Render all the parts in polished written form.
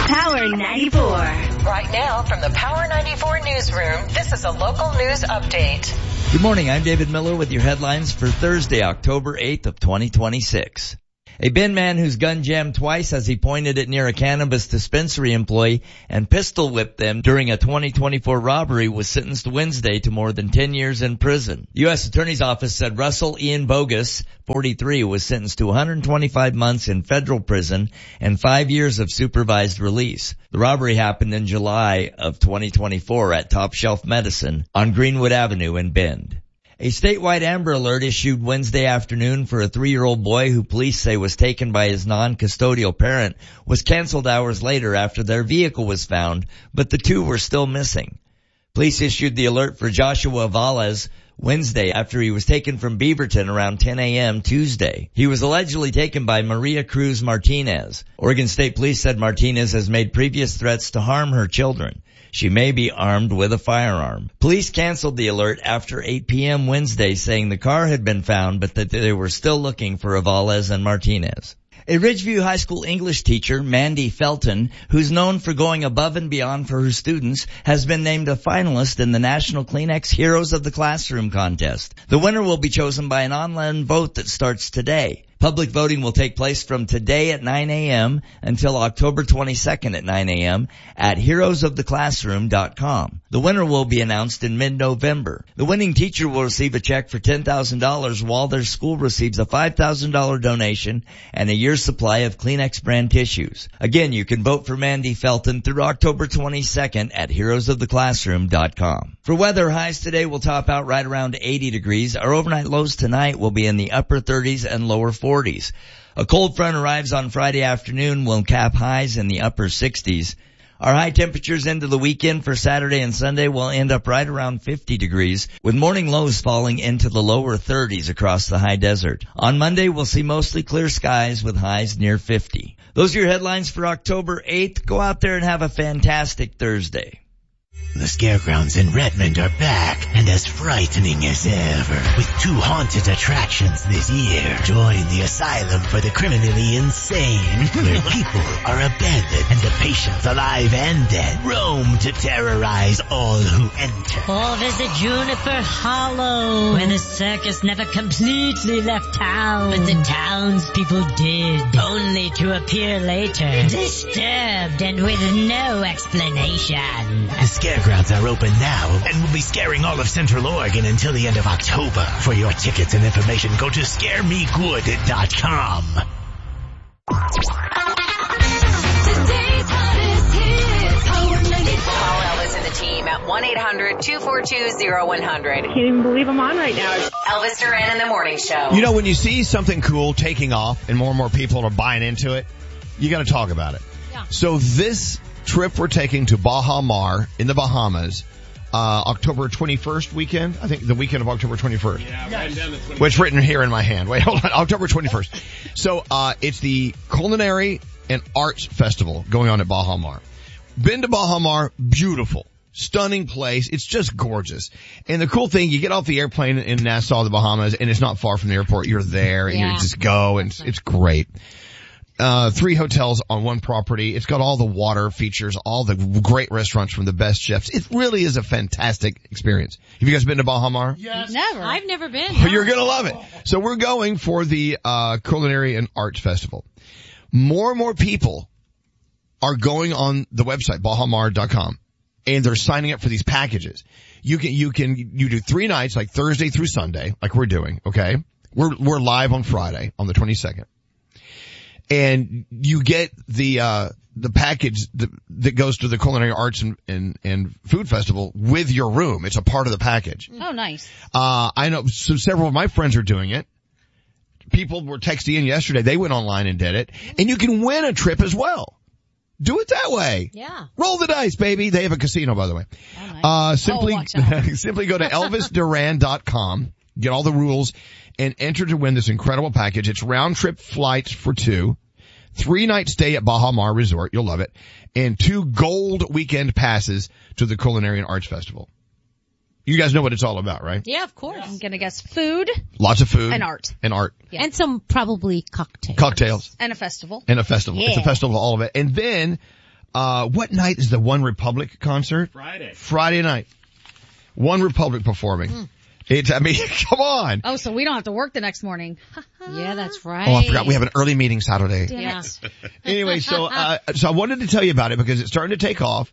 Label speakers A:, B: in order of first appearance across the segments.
A: Power 94.
B: Right now from the Power 94 newsroom, this is a local news update.
C: Good morning, I'm David Miller with your headlines for Thursday, October 8th of 2026. A bin man whose gun jammed twice as he pointed it near a cannabis dispensary employee and pistol whipped them during a 2024 robbery was sentenced Wednesday to more than 10 years in prison. The U.S. Attorney's Office said Russell Ian Bogus, 43, was sentenced to 125 months in federal prison and 5 years of supervised release. The robbery happened in July of 2024 at Top Shelf Medicine on Greenwood Avenue in Bend. A statewide Amber Alert issued Wednesday afternoon for a 3-year-old boy who police say was taken by his non-custodial parent was canceled hours later after their vehicle was found, but the two were still missing. Police issued the alert for Joshua Valles Wednesday after he was taken from Beaverton around 10 a.m. Tuesday. He was allegedly taken by Maria Cruz Martinez. Oregon State Police said Martinez has made previous threats to harm her children. She may be armed with a firearm. Police canceled the alert after 8 p.m. Wednesday, saying the car had been found, but that they were still looking for Avales and Martinez. A Ridgeview High School English teacher, Mandy Felton, who's known for going above and beyond for her students, has been named a finalist in the National Kleenex Heroes of the Classroom contest. The winner will be chosen by an online vote that starts today. Public voting will take place from today at 9 a.m. until October 22nd at 9 a.m. at heroesoftheclassroom.com. The winner will be announced in mid-November. The winning teacher will receive a check for $10,000 while their school receives a $5,000 donation and a year's supply of Kleenex brand tissues. Again, you can vote for Mandy Felton through October 22nd at heroesoftheclassroom.com. For weather, highs today will top out right around 80 degrees. Our overnight lows tonight will be in the upper 30s and lower 40s. A cold front arrives on Friday afternoon, will cap highs in the upper 60s. Our high temperatures into the weekend for Saturday and Sunday will end up right around 50 degrees, with morning lows falling into the lower 30s across the high desert. On Monday, we'll see mostly clear skies with highs near 50. Those are your headlines for October 8th. Go out there and have a fantastic Thursday.
D: The Scaregrounds in Redmond are back and as frightening as ever. With 2 haunted attractions this year. Join the Asylum for the Criminally Insane, where people are abandoned and the patients alive and dead roam to terrorize all who enter.
E: Or visit Juniper Hollow, where the circus never completely left town, but the townspeople did, only to appear later, disturbed and with no explanation.
D: The Scaregrounds are open now and will be scaring all of Central Oregon until the end of October. For your tickets and information, go to scaremegood.com.
B: Call Elvis and the team at 1-800-242-0100.
F: Can't even believe I'm on right now.
B: Elvis Duran in the Morning Show.
G: You know, when you see something cool taking off and more people are buying into it, you got to talk about it.
E: Yeah.
G: So this trip we're taking to Baha Mar in the Bahamas, October 21st weekend. I think the weekend of October 21st.
H: Yeah, right down the 21st.
G: Well, it's written here in my hand. Wait, hold on. October 21st. So, it's the Culinary and Arts Festival going on at Baha Mar. Been to Baha Mar, beautiful. Stunning place. It's just gorgeous. And the cool thing, you get off the airplane in Nassau, the Bahamas, and it's not far from the airport. You're there and you just go and it's great. 3 hotels on one property. It's got all the water features, all the great restaurants from the best chefs. It really is a fantastic experience. Have you guys been to Baha Mar?
H: Yes.
E: Never. I've never been.
G: Oh, you're gonna love it. So we're going for the, Culinary and Arts Festival. More and more people are going on the website, bahamar.com, and they're signing up for these packages. You do 3 nights, like Thursday through Sunday, like we're doing, okay? We're live on Friday, on the 22nd. And you get the package that goes to the Culinary Arts and Food Festival with your room. It's a part of the package.
E: Oh, nice.
G: I know several of my friends are doing it. People were texting in yesterday. They went online and did it. And you can win a trip as well. Do it that way.
E: Yeah.
G: Roll the dice, baby. They have a casino, by the way.
E: Oh, nice.
G: Simply go to elvisduran.com, get all the rules, and enter to win this incredible package. It's round trip flights for 2, 3-night stay at Baha Mar Resort. You'll love it. And 2 gold weekend passes to the Culinary and Arts Festival. You guys know what it's all about, right?
E: Yeah, of course. I'm gonna guess food.
G: Lots of food.
F: And art.
G: And art.
E: Yeah. And some probably cocktails.
G: Cocktails.
F: And a festival.
G: And a festival.
E: Yeah.
G: It's a festival of all of it. And then, What night is the One Republic concert? Friday night. One Republic performing. Come on.
A: Oh, so we don't have to work the next morning.
E: Yeah, that's right.
G: Oh, I forgot. We have an early meeting Saturday.
E: Yeah.
G: Anyway, so I wanted to tell you about it because it's starting to take off.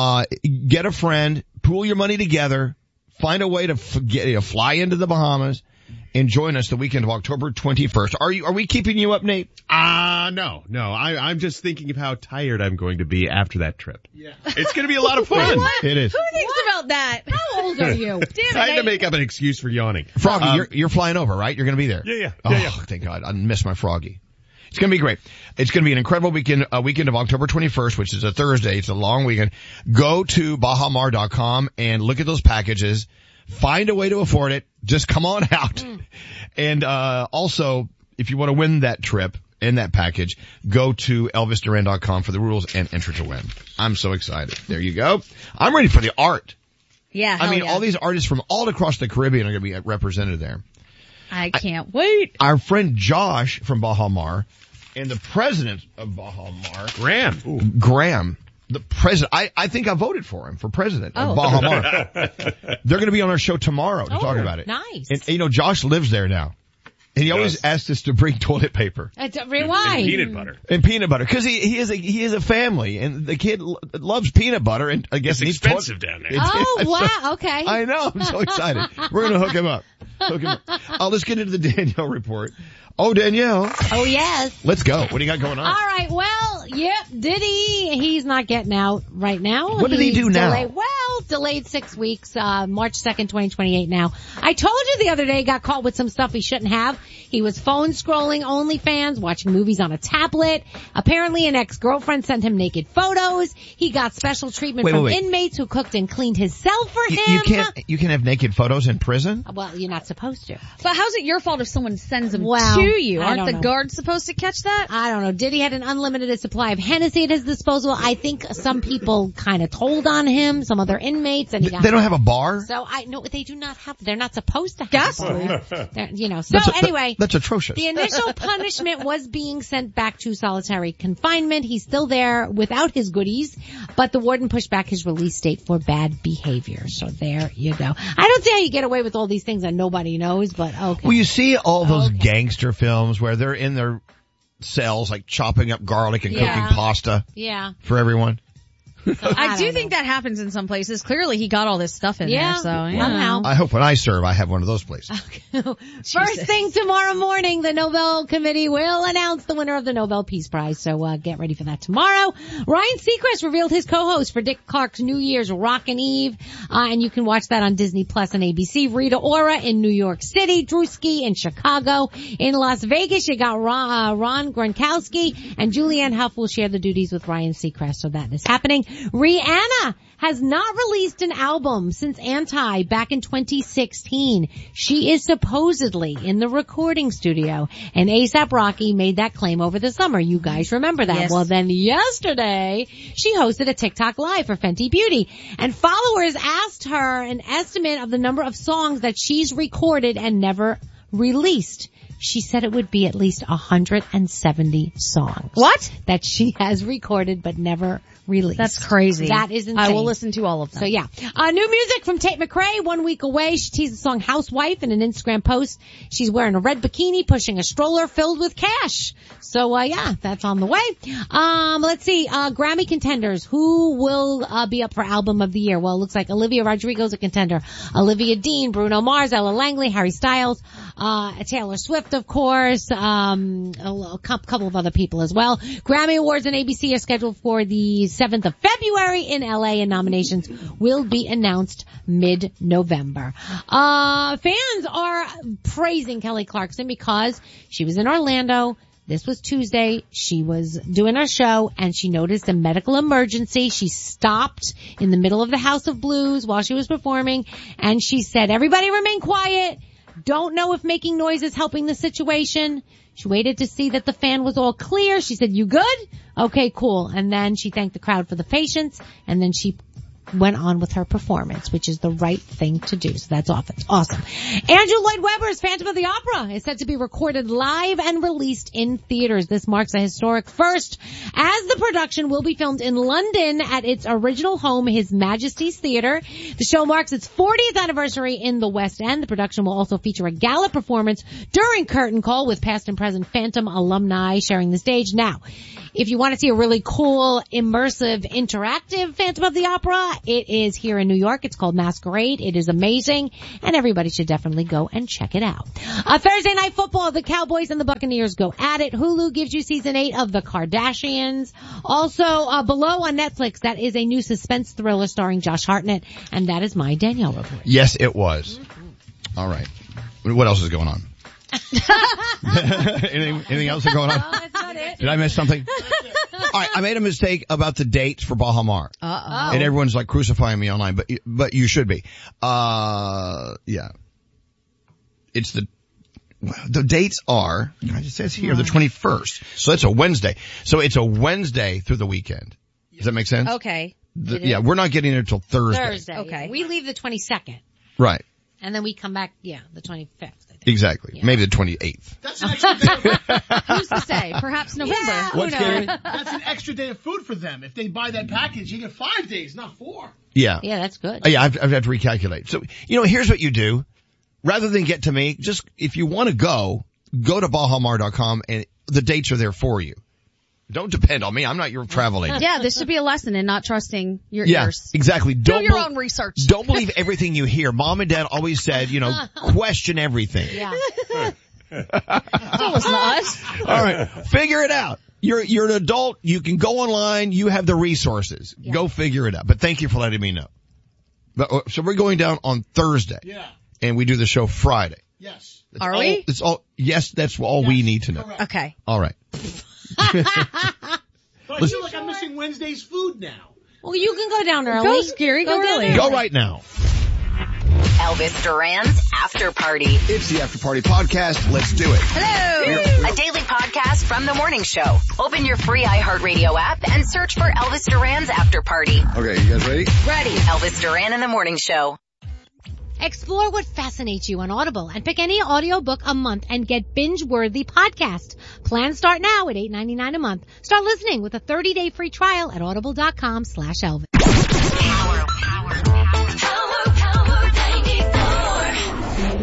G: Get a friend, pool your money together, find a way to fly into the Bahamas and join us the weekend of October 21st. Are we keeping you up, Nate?
H: No. I'm just thinking of how tired I'm going to be after that trip. Yeah. It's going to be a lot of fun.
G: It is.
A: Who thinks about that?
E: How old are you?
H: Trying to make up an excuse for yawning.
G: Froggy, you're flying over, right? You're going to be there.
H: Yeah.
G: Oh, thank God. I miss my Froggy. It's going to be great. It's going to be an incredible weekend of October 21st, which is a Thursday. It's a long weekend. Go to bahamar.com and look at those packages. Find a way to afford it. Just come on out. And also, if you want to win that trip and that package, go to elvisduran.com for the rules and enter to win. I'm so excited. There you go. I'm ready for the art.
A: Yeah,
G: all these artists from all across the Caribbean are going to be represented there.
A: I can't wait.
G: Our friend Josh from Baha Mar and the president of Baha Mar, Graham, the president. I think I voted for him for president of Baha Mar. They're going to be on our show tomorrow to talk about it.
E: Nice.
G: And Josh lives there now. And he always asks us to bring toilet paper.
E: Rewind.
H: And
G: peanut butter. Cause he is a family and the kid loves peanut butter and I guess
H: it's expensive down there.
E: Oh, wow. Okay.
G: I know. I'm so excited. We're going to hook him up. Let's get into the Danielle report. Oh, Danielle.
E: Oh, yes.
G: Let's go. What do you got going on?
E: All right. Well, Diddy, he's not getting out right now.
G: What did he do now?
E: Delayed 6 weeks, March 2nd, 2028 now. I told you the other day he got caught with some stuff he shouldn't have. He was phone scrolling OnlyFans, watching movies on a tablet. Apparently an ex-girlfriend sent him naked photos. He got special treatment from inmates who cooked and cleaned his cell for him.
G: You can have naked photos in prison?
E: Well, you're not supposed to.
A: But how's it your fault if someone sends them to you? Aren't the guards supposed to catch that?
E: I don't know. Diddy had an unlimited supply of Hennessy at his disposal. I think some people kind of told on him, some other inmates, and
G: they don't have a bar?
E: So they do not have. They're not supposed to have a bar. Anyway,
G: that's atrocious.
E: The initial punishment was being sent back to solitary confinement. He's still there without his goodies, but the warden pushed back his release date for bad behavior. So there you go. I don't see how you get away with all these things that nobody knows, but okay.
G: Well, you see all those gangster films where they're in their cells, like chopping up garlic and cooking pasta for everyone.
A: So I do think that happens in some places. Clearly he got all this stuff in there, so
E: somehow.
G: I hope when I serve, I have one of those places.
E: First thing tomorrow morning, the Nobel Committee will announce the winner of the Nobel Peace Prize, so get ready for that tomorrow. Ryan Seacrest revealed his co-host for Dick Clark's New Year's Rockin' Eve, and you can watch that on Disney Plus and ABC. Rita Ora in New York City, Drewski in Chicago. In Las Vegas, you got Ron Gronkowski, and Julianne Hough will share the duties with Ryan Seacrest, so that is happening. Rihanna has not released an album since Anti back in 2016. She is supposedly in the recording studio, and A$AP Rocky made that claim over the summer. You guys remember that?
A: Yes.
E: Well, then yesterday, she hosted a TikTok live for Fenty Beauty, and followers asked her an estimate of the number of songs that she's recorded and never released. She said it would be at least 170 songs.
A: What?
E: That she has recorded but never released.
A: That's crazy.
E: That is insane.
A: I will listen to all of them.
E: So yeah. New music from Tate McRae, 1 week away. She teased the song Housewife in an Instagram post. She's wearing a red bikini, pushing a stroller filled with cash. So that's on the way. Let's see, Grammy contenders. Who will be up for Album of the Year? Well, it looks like Olivia Rodrigo's a contender. Olivia Dean, Bruno Mars, Ella Langley, Harry Styles, Taylor Swift, of course, a couple of other people as well. Grammy Awards on ABC are scheduled for the 7th of February in LA, and nominations will be announced mid-November. Fans are praising Kelly Clarkson because she was in Orlando. This was Tuesday. She was doing her show and she noticed a medical emergency. She stopped in the middle of the House of Blues while she was performing, and she said, "Everybody remain quiet. Don't know if making noise is helping the situation." She waited to see that the fan was all clear. She said, "You good?" "Okay, cool." And then she thanked the crowd for the patience, and then she
I: went on with her performance, which is the right thing to do. So that's awesome. Andrew Lloyd Webber's Phantom of the Opera is set to be recorded live and released in theaters. This marks a historic first, as the production will be filmed in London at its original home, His Majesty's Theatre. The show marks its 40th anniversary in the West End. The production will also feature a gala performance during curtain call with past and present Phantom alumni sharing the stage. Now, if you want to see a really cool, immersive, interactive Phantom of the Opera, it is here in New York. It's called Masquerade. It is amazing, and everybody should definitely go and check it out. Thursday Night Football, the Cowboys and the Buccaneers go at it. Hulu gives you season 8 of The Kardashians. Also, Below on Netflix, that is a new suspense thriller starring Josh Hartnett, and that is my Danielle report.
G: Yes, it was. All right. What else is going on? anything else is going on?
I: Well, that's not it.
G: Did I miss something? All right, I made a mistake about the dates for Baha Mar.
A: Uh-oh.
G: And everyone's like crucifying me online, but you should be. Yeah. It's the dates are, it says here, the 21st. So it's a Wednesday. So it's a Wednesday through the weekend. Does that make sense?
A: Okay.
G: Yeah, we're not getting it until Thursday.
A: Okay.
I: We leave the 22nd.
G: Right.
I: And then we come back, the 25th. I think.
G: Exactly. Yeah. Maybe the 28th.
F: That's an extra day.
A: Who's to say? Perhaps November.
I: Yeah,
G: What's scary?
F: That's an extra day of food for them. If they buy that package, you get 5 days, not 4.
G: Yeah.
I: Yeah, that's good.
G: Yeah, I've had to recalculate. So, here's what you do. Rather than get to me, just, if you want to go to bahamar.com and the dates are there for you. Don't depend on me. I'm not your travel agent.
A: Yeah, this should be a lesson in not trusting your
G: Yeah,
A: ears.
G: exactly.
A: Do your own research.
G: Don't believe everything you hear. Mom and Dad always said, question everything.
I: Yeah.
A: That wasn't us.
G: All right. Figure it out. You're an adult. You can go online. You have the resources. Yeah. Go figure it out. But thank you for letting me know. So we're going down on Thursday.
F: Yeah.
G: And we do the show Friday.
F: Yes.
A: Are we?
G: Yes, that's all we need to know.
F: Correct.
A: Okay.
G: All right.
F: But I feel like I'm missing Wednesday's food now.
I: Well, you can go down early.
A: Go, Scary. Go early.
G: Go right now.
B: Elvis Duran's After Party.
G: It's the After Party podcast. Let's do it.
B: Hello. A daily podcast from the morning show. Open your free iHeartRadio app and search for Elvis Duran's After Party.
G: Okay, you guys ready?
B: Ready. Elvis Duran in the morning show.
I: Explore what fascinates you on Audible and pick any audiobook a month and get binge-worthy podcast. Plans start now at $8.99 a month. Start listening with a 30-day free trial at audible.com/Elvis.
B: Power.